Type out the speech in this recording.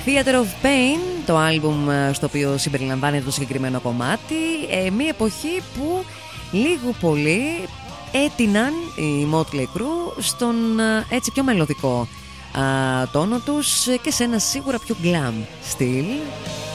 Theater of Pain, το άλμπουμ στο οποίο συμπεριλαμβάνεται το συγκεκριμένο κομμάτι. Μια εποχή που λίγο πολύ έτειναν οι Motley Crue στον έτσι πιο μελωδικό τόνο τους και σε ένα σίγουρα πιο glam στυλ.